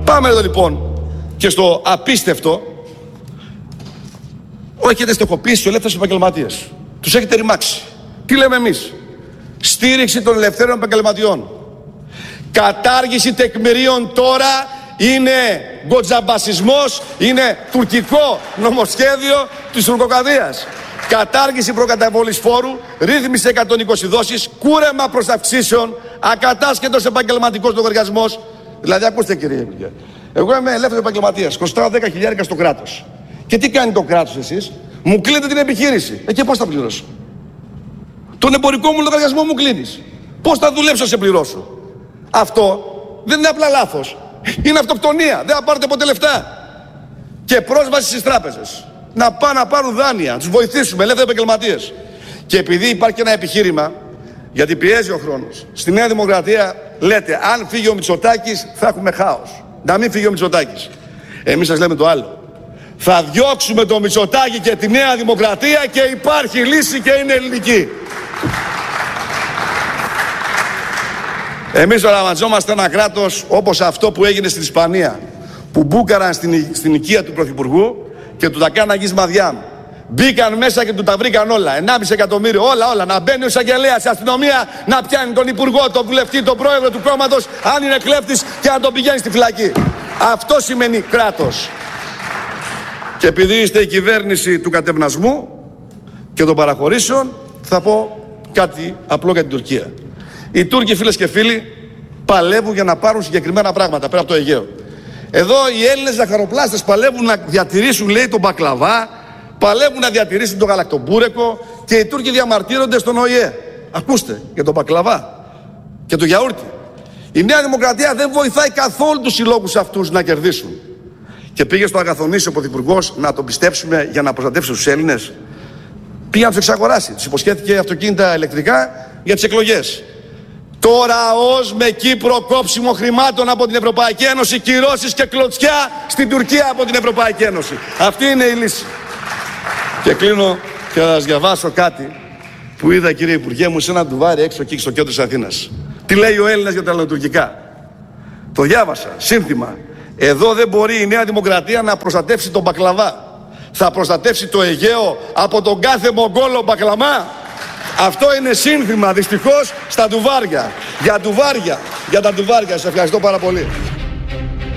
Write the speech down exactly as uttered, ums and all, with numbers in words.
Πάμε εδώ λοιπόν και στο απίστευτο. Έχετε στοχοποιήσει τους ελεύθερους επαγγελματίες. Τους έχετε ρημάξει. Τι λέμε εμείς? Στήριξη των ελευθέρων επαγγελματιών. Κατάργηση τεκμηρίων τώρα είναι γκοτζαμπασισμός, είναι τουρκικό νομοσχέδιο της τουρκοκαδίας. Κατάργηση προκαταβολής φόρου, ρύθμιση εκατόν είκοσι δόσεις, κούρεμα προς αυξήσεων, ακατάσχετος επαγγελματικός λογαριασμός. Δηλαδή, ακούστε κύριε Υπουργέ, εγώ είμαι ελεύθερος επαγγελματίας, κοστάω δέκα χιλιάρικα στο κράτος. Και τι κάνει το κράτος εσείς? Μου κλείνετε την επιχείρηση. Ε, και πώς θα πληρώσω? Τον εμπορικό μου λογαριασμό μου κλείνεις. Πώς θα δουλέψω να σε πληρώσω? Αυτό δεν είναι απλά λάθος. Είναι αυτοκτονία. Δεν θα πάρετε ποτέ λεφτά. Και πρόσβαση στις τράπεζες. Να πάνε να πάρουν δάνεια, να τους βοηθήσουμε, ελεύθεροι επαγγελματίες. Και επειδή υπάρχει και ένα επιχείρημα, γιατί πιέζει ο χρόνος, στη Νέα Δημοκρατία λέτε, αν φύγει ο Μητσοτάκης θα έχουμε χάος. Να μην φύγει ο Μητσοτάκης. Εμείς σας λέμε το άλλο. Θα διώξουμε το Μητσοτάκη και τη Νέα Δημοκρατία και υπάρχει λύση και είναι ελληνική. Εμείς οραματιζόμαστε ένα κράτος όπως αυτό που έγινε στην Ισπανία, που μπούκαραν στην, στην οικία του Πρωθυπουργού και του τα κάναν αγγίσμαδιά. Μπήκαν μέσα και του τα βρήκαν όλα. ενάμιση εκατομμύριο, όλα, όλα. Να μπαίνει ο εισαγγελέας, η αστυνομία να πιάνει τον υπουργό, τον βουλευτή, τον πρόεδρο του κόμματος, αν είναι κλέφτης, και να τον πηγαίνει στη φυλακή. Αυτό σημαίνει κράτος. Και επειδή είστε η κυβέρνηση του κατευνασμού και των παραχωρήσεων, θα πω κάτι απλό για την Τουρκία. Οι Τούρκοι, φίλες και φίλοι, παλεύουν για να πάρουν συγκεκριμένα πράγματα πέρα από το Αιγαίο. Εδώ οι Έλληνες ζαχαροπλάστες παλεύουν να διατηρήσουν, λέει, τον μπακλαβά, παλεύουν να διατηρήσουν τον γαλακτομπούρεκο, και οι Τούρκοι διαμαρτύρονται στον Ο Η Ε. Ακούστε, για τον μπακλαβά και το γιαούρτι. Η Νέα Δημοκρατία δεν βοηθάει καθόλου τους συλλόγους αυτούς να κερδίσουν. Και πήγε στο Αγαθονήσι ο Πρωθυπουργός να τον πιστέψουμε για να προστατεύσει τους Έλληνες. Πήγε να τους εξαγοράσει. Τους υποσχέθηκε αυτοκίνητα ηλεκτρικά για τις εκλογές. Τώρα ως με Κύπρο κόψιμο χρημάτων από την Ευρωπαϊκή Ένωση, κυρώσεις και κλωτσιά στην Τουρκία από την Ευρωπαϊκή Ένωση. Αυτή είναι η λύση. Και κλείνω και θα σας διαβάσω κάτι που είδα, κύριε Υπουργέ μου, σε ένα ντουβάρι έξω εκεί στο κέντρο της Αθήνας. Τι λέει ο Έλληνας για τα ελληνοτουρκικά? Το διάβασα, σύνθημα. Εδώ δεν μπορεί η Νέα Δημοκρατία να προστατεύσει τον μπακλαβά. Θα προστατεύσει το Αιγαίο από τον κάθε Μογγόλο μπακλαμά. Αυτό είναι σύνθημα, δυστυχώς, στα ντουβάρια. Για ντουβάρια, για τα ντουβάρια. Σας ευχαριστώ πάρα πολύ.